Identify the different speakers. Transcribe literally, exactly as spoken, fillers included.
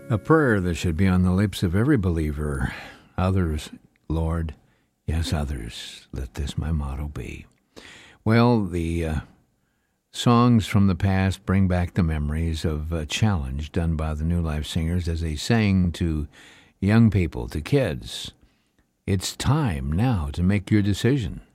Speaker 1: A prayer that should be on the lips of every believer. Others, Lord, yes, others, let this my motto be. Well, the uh, songs from the past bring back the memories of a challenge done by the New Life Singers as they sang to young people, to kids. It's time now to make your decision.